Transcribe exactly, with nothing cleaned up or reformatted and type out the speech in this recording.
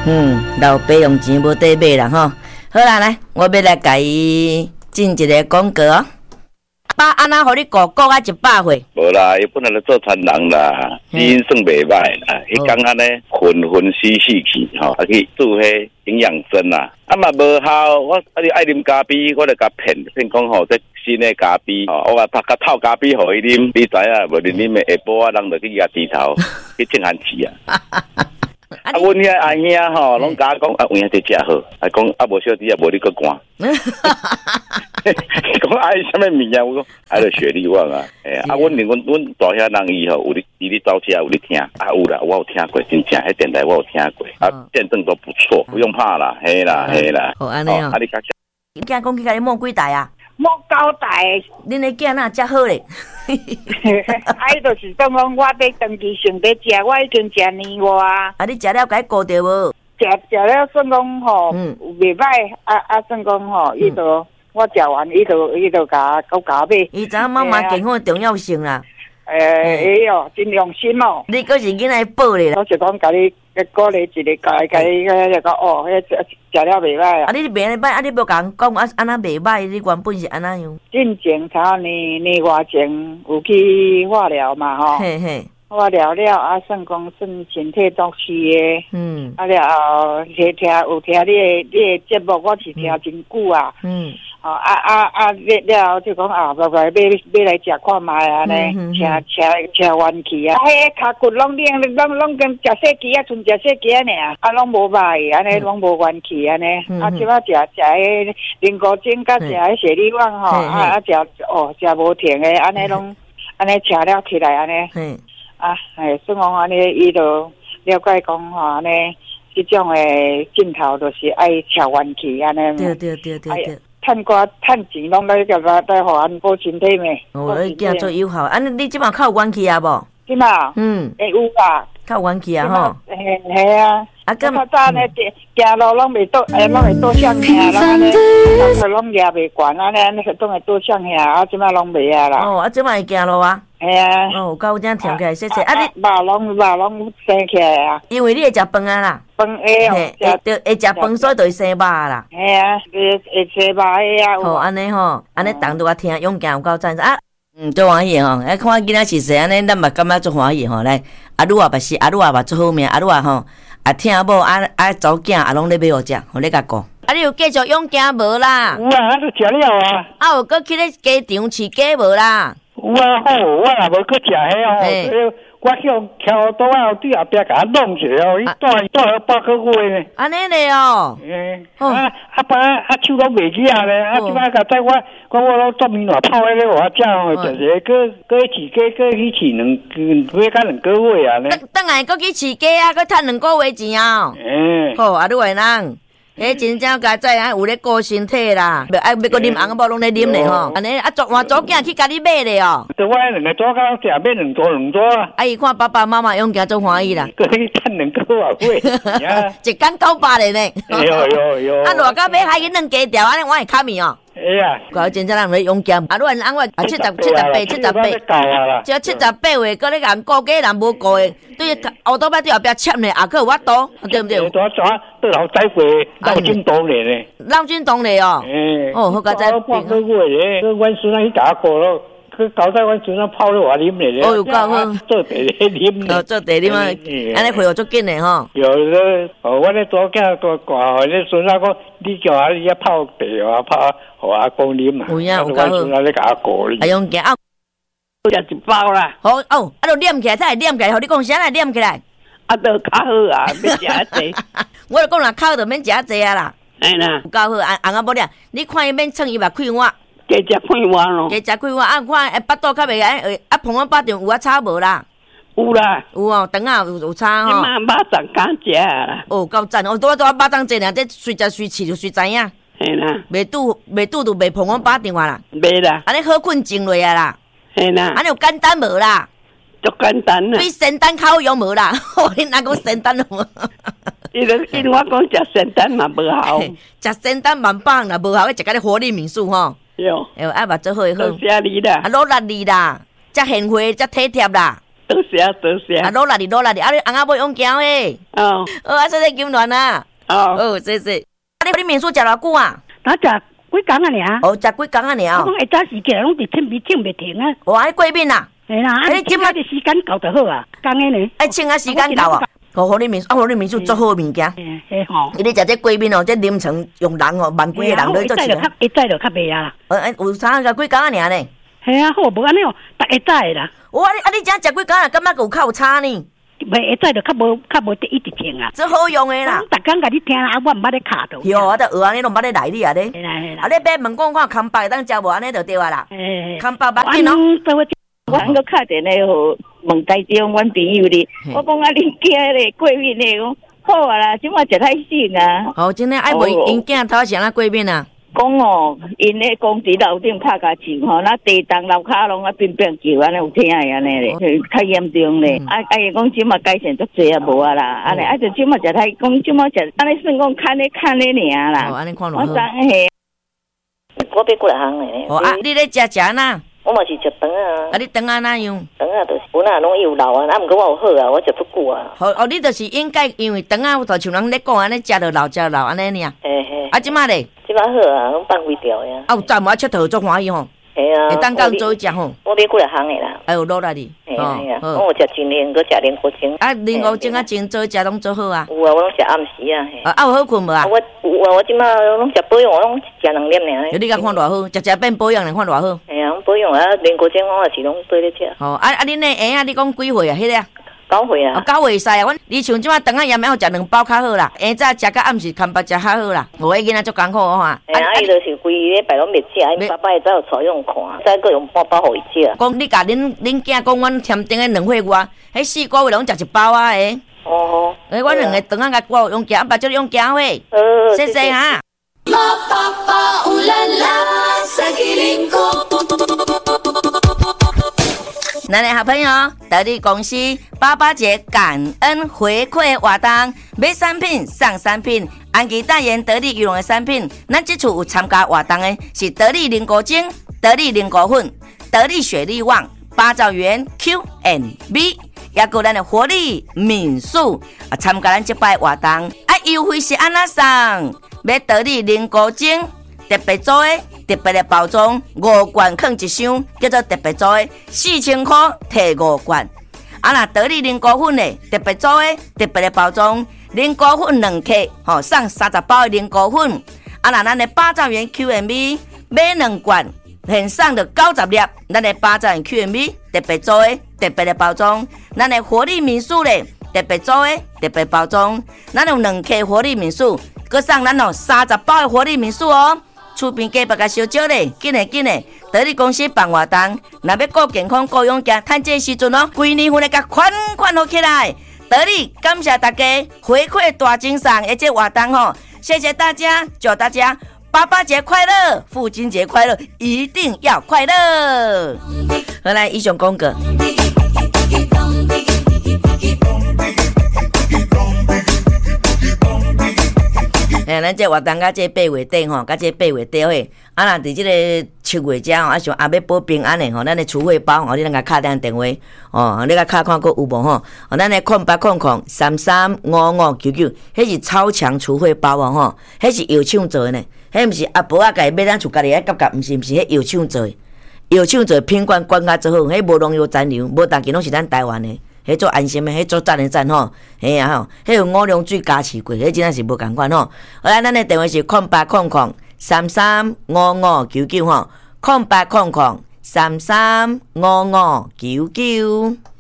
嗯，老爸用钱无得买啦吼。好啦，来，我要来甲伊进一个广告哦。爸，安那互你顾顾啊一百岁？ 无啦，伊本来就做传人啦，基因算袂歹啦。伊讲安尼混混死死去吼，啊去做迄营养针啦，啊嘛无效。我啊你爱啉咖啡，我就甲骗骗讲吼，这新的咖啡吼，我啊拍甲透咖啡互伊啉，你知影无？你啉的下晡啊，人就去甲低头去正寒气啊。啊，阮遐阿兄吼，拢甲我讲啊，有影伫食好，啊讲啊无小弟啊，无你个寒。讲爱什么物件？我讲爱了雪莉旺啊，哎啊，阮连阮阮大遐人伊吼，有你伊咧走车有咧听，啊有啦，我有听过，真正迄电台我有听过，啊见证都不错，不用怕啦，嘿啦嘿啦。 好安尼哦。啊你讲，你囝讲去甲你摸几台啊？ 摸九台。恁的囝哪遮好咧？ 啊，伊就是讲讲，我要长期性在食，我已经食年外啊。 啊，你食了该顾着无？ 食食了算讲吼，袂歹，啊啊算讲吼，伊就。我食完，伊就伊就甲搞加买。 伊知影妈妈健康的重要性啦。 诶，哎哟，真用心哦。 你搁是囡仔补咧啦。 我是讲甲你鼓励一个，甲甲你个讲哦，迄食食了袂歹啊。 啊，你袂歹，啊，你无甲人讲啊，安那袂歹，你原本是安那样。 进前头年年外前有去化疗嘛吼。嘿嘿。化疗了啊，算讲算身体足虚的。嗯。啊了后，听听有听你的你的节目，我是听真久啊。嗯。哦啊啊啊！了就讲啊，来来买买来食看卖啊呢，吃吃吃元气啊！迄骹骨拢练，拢拢跟食细鸡啊，剩食细鸡啊尔，啊拢无歹，安尼拢无元气安尼。啊，即摆食食迄灵果精，甲食迄雪莉旺吼，啊啊食哦食无停诶，安尼拢安尼吃了起来安尼。啊，哎，算讲安尼伊就了解讲吼安尼，即种诶镜头就是爱吃元气安尼。 对对对对对。 趁瓜趁钱，拢来个来来互安补身体咩？ 哦，你囝做友好，安尼你即马较有元气啊无？ 即马，嗯，会有啦， 较有元气啊吼。 嘿，嘿啊，啊，咁较早呢，行路拢袂倒，诶，拢会倒向下，拢安尼，头拢举袂悬，安尼安尼个拢会倒向下，啊，即马拢袂啊啦。 哦，啊，即马会行路啊？ 系啊。 哦，够正跳起来细细，啊你肉拢肉拢生起来啊。 因为你会食饭啊啦。 饭会哦， 会着会食饭，所以就会生肉啦。 系啊，会会生肉个啊。 好，安尼吼，安尼当拄我听，勇敢有够赞啊！嗯，做欢喜吼，哎，看囡仔是细安尼，咱嘛感觉做欢喜吼。来，阿鲁啊，嘛是阿鲁啊，嘛做好命，阿鲁啊吼，啊听某啊啊走囝啊，拢咧买互食，互咧甲顾。啊，你有继续养鸡无啦？ 有啊，啊都食了啊。 啊，有搁去咧鸡场饲鸡无啦？ 有啊，好，我也无去食迄哦。我向桥刀啊，对后壁甲弄一下哦，伊带带了八个月呢。 安尼咧哦。 诶，啊啊爸啊手拢袂记啊咧，啊即摆甲在我我我拢做面话泡迄个我食哦，就是个个饲鸡个去饲两月甲两个月啊咧。 等等下搁去饲鸡啊，搁趁两个月钱啊。 诶。 好，啊，你话人。迄真正家在啊，有咧顾身体啦，要爱要搁啉红某拢咧啉咧吼，安尼啊，做换组囝去甲你买咧哦。 对，我两个组甲食买两组两组啊。 啊，伊看爸爸妈妈用家做欢喜啦。 搁去趁两个月月， 一竿九百咧呢。 有有有。 啊，偌到买海去弄鸡条，安尼我会卡面哦。 哎呀， 搞真正人咧用剑，啊，如果安我啊七十七十八七十八，只要七十八岁，搁咧人顾鸡人无顾的，对乌多摆对后壁签咧，也可有法度，对不对？ 多抓对老仔会闹军动咧咧， 闹军动咧哦。诶，哦，好佳哉。 半个月咧，个阮孙仔去打过咯。佢搞在阮船上泡咧我啉咧， 哦，有够好， 做茶咧啉咧， 哦，做茶啉啊，安尼会学足紧咧吼。 有咧，哦，我咧左囝个挂，咧孙仔讲，你叫阿你泡茶啊，泡互阿公啉啊。 有影有够好。 孙仔咧甲阿过咧。 哎用镜啊， 食一包啦。 好哦，啊，就念起来，才会念起来，互你讲啥来念起来。 啊，都较好啊，免食啊济。 我就讲啦，口就免食啊济啊啦。 哎啦， 有够好，红红啊无咧，你看伊免蹭伊目开我。 加食开碗咯， 加食开碗啊！看诶，巴肚较袂安，啊，碰我巴上有啊差无啦？ 有啦， 有哦，肠啊有有差吼。 你妈巴掌敢食啦？ 哦，够赞！哦，多多巴掌济俩，这随食随饲就随知影。 系啦， 袂拄袂拄就袂碰我巴电话啦。 袂啦， 安尼好困静落啊啦。 系啦， 安尼有简单无啦？ 足简单啦。 比仙丹烤用无啦？你哪讲仙丹无？ 伊就因我讲食仙丹嘛无效， 食仙丹万棒啦，无效，食甲你活力民宿吼。 哟， 哎，爱目做好诶好。 多谢你啦， 啊，努力你啦，遮贤惠，遮体贴啦。 多谢多谢。 啊，攞啦啲攞啦啲，啊你翁仔妹用姜诶。 哦， 哦，啊，谢谢金銮啊。 哦， 哦，谢谢。啊，你你民宿食偌久啊？ 我食几工啊尔。 哦，食几工啊尔。 我讲会早时起来拢伫清鼻清袂停啊。 哇，迄过敏啊？ 系啦，啊，你即摆的时间到就好啊，讲诶呢。 哎，清啊时间到啊。好，好你民宿，啊，好你民宿做好物件。 嘿嘿吼。 伊咧食这过敏哦，这临床用人哦，万几个人都做起来。 一早就较袂啊啦。 呃，哎，有啥个几工啊尔呢？ 系啊，好无安尼哦，逐下早的啦。 哇，你啊你正食几工啊？感觉有较有差呢？ 袂下早就较无较无得一直停啊。 这好用的啦。 逐工甲你听啊，我毋捌咧卡到。 哟，我得学安尼，拢捌咧来你啊咧。 系啦系啦。 啊，你别问讲看康巴当食无安尼就对啊啦。 嘿。 康巴捌紧哦。 我迄个敲电话互问台中阮朋友哩，我讲啊，恁囝咧过敏咧，讲好啊啦，即马食太省啊。 哦，真诶，爱袂因囝头先啊过敏啊。 讲哦，因咧公司楼顶拍甲树吼，那地动楼骹拢啊变变叫安尼有听诶安尼咧，较严重咧。啊啊伊讲即马改善足济啊无啊啦，安尼啊就即马食太讲即马食安尼算讲看咧看咧尔啦。 哦，安尼看落好。我知嘿。我要过来行诶。 哦啊，你咧食食哪？ 我嘛是食肠啊。 啊，你肠啊哪样？ 肠啊，就是本来拢有老啊，啊，毋过我有好啊，我食足久啊。 好哦，你就是应该因为肠啊，就像人咧讲安尼，食着老食老安尼尔。 嘿嘿。 啊，即马咧？ 即马好啊，拢放开掉呀。 啊，有赞无啊？佚佗足欢喜吼。 系啊。 会当到做食吼。 我要过来行诶啦。 哎呦，落来哩。 系啊系啊。我有食青莲，搁食莲果精。 啊，莲果精啊，精做食拢做好啊。 有啊，我拢食暗时啊。 啊，啊有好困无啊？ 我有啊，我即马拢食保养，我拢食两粒尔。 你甲看偌好，食食变保养，看偌好。 系啊，保养啊，莲果精我也是拢对咧食。 哦，啊啊，恁那婴仔你讲几岁啊？迄个啊？ 九岁啊。 哦，九岁使啊，阮你像即马肠仔盐后食两包较好啦，下早食到暗时看饱食较好啦。无迄囡仔足艰苦我看。 哎呀，伊就是规礼拜拢袂食，因爸爸会早有带用看，再搁用半包互伊食。 讲你甲恁恁囝讲，阮添丁诶两岁外，迄四个月拢食一包啊诶。 哦。 诶，阮两个肠仔甲我用姜，爸叫你用姜喂。 呃。 谢谢哈。咱的好朋友，得力公司八八节感恩回馈活动，买产品送产品，安吉代言得力羽绒的产品。咱这次有参加活动的是得力菱果精、得力菱果粉、得力雪力旺、八兆元 Q and B， 也有咱的活力民宿啊，参加咱这摆活动，啊优惠是安那送，买得力菱果精特别做的。特别的包装，五罐放一箱，叫做特别做的，四千块摕五罐。啊，那得力菱果粉的特别做的，特别的包装，菱果粉两克，吼、哦，送三十包的菱果粉。啊，那咱的八兆元 Q and B 买两罐，现送着九十粒，咱的八兆元 Q and B 特别做的，特别的包装，咱的活力民宿咧特别做的，特别包装，咱有两克活力民宿，佮送咱哦三十包的活力民宿哦。厝边隔壁甲烧酒咧，紧诶紧诶！得力公司办活动，若要顾健康、顾勇健，趁这时阵哦，规年份诶甲款款好起来。得力感谢大家回馈大精神，而且活动吼，谢谢大家，祝大家爸爸节快乐，父亲节快乐，一定要快乐。好来，以上讲过。诶，咱这活动甲这八月底吼，甲这八月底嘿，啊，若伫即个七月遮吼，啊像阿要保平安的吼，咱的储汇包吼，你咱甲敲电电话，哦，你甲敲看佫有无吼？哦，咱的空八空空三三五五九九，迄是超强储汇包哦吼，迄是药厂做的呢，迄毋是阿婆啊家买咱厝家己爱夹夹，毋是毋是，迄药厂做的，药厂做的品管管甲做好，迄无农药残留，无当今拢是咱台湾的。迄做安心的，迄做赞的赞吼，嘿啊吼，迄有五粮水加持过，迄真正是无共款吼。好来，咱的电话是空八空空三三五五九九吼，空八空空三三五五九九。